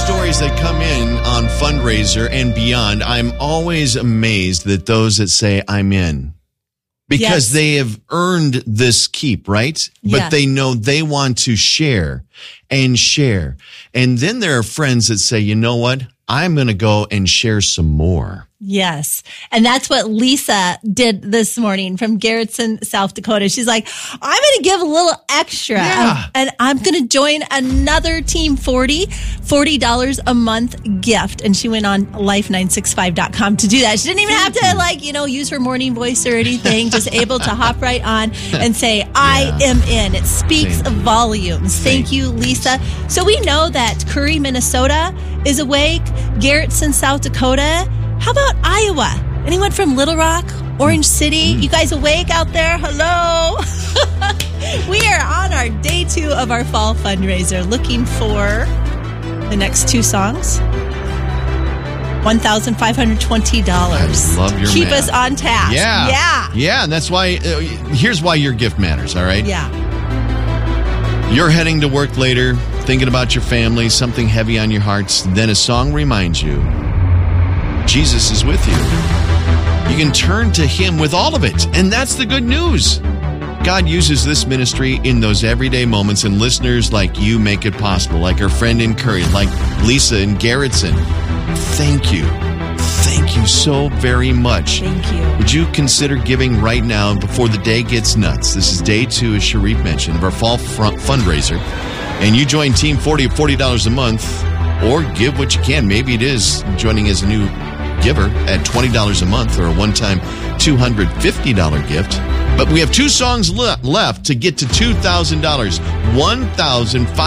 stories that come in on Fundraiser and beyond, I'm always amazed that those that say I'm in. Because they have earned this keep, right? But they know they want to share and share. And then there are friends that say, you know what? I'm going to go and share some more. Yes. And that's what Lisa did this morning from Garrettson, South Dakota. She's like, I'm going to give a little extra and I'm going to join another Team 40, $40 a month gift. And she went on life965.com to do that. She didn't even have to use her morning voice or anything, just able to hop right on and say, I am in. It speaks volumes. Thank you, Lisa. So we know that Curry, Minnesota is awake. Garrettson, South Dakota. How about Iowa? Anyone from Little Rock, Orange City? You guys awake out there? Hello. We are on our day 2 of our fall fundraiser, looking for the next 2 songs. $1,520. I love your Keep math. us on task. Yeah, and that's why, here's why your gift matters, all right? Yeah. You're heading to work later, thinking about your family, something heavy on your hearts. Then a song reminds you, Jesus is with you. You can turn to him with all of it. And that's the good news. God uses this ministry in those everyday moments, and listeners like you make it possible, like our friend in Curry, like Lisa in Garrettson. Thank you. Thank you so very much. Thank you. Would you consider giving right now before the day gets nuts? This is day 2, as Sharif mentioned, of our fall fundraiser. And you join Team 40 at $40 a month, or give what you can. Maybe it is joining as a new giver at $20 a month, or a one-time $250 gift. But we have 2 songs left to get to $2,000. $1,500.